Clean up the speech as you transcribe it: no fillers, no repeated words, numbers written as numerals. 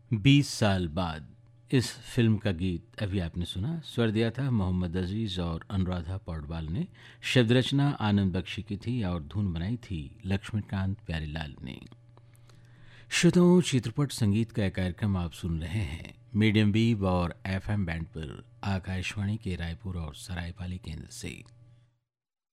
20 साल बाद इस फिल्म का गीत अभी आपने सुना। स्वर दिया था मोहम्मद अजीज़ और अनुराधा पौडवाल ने। शब्द रचना आनंद बख्शी की थी और धुन बनाई थी लक्ष्मीकांत प्यारीलाल ने। श्रोताओं, चित्रपट संगीत का एक कार्यक्रम आप सुन रहे हैं मीडियम वेव और एफएम बैंड पर आकाशवाणी के रायपुर और सरायपाली केंद्र से।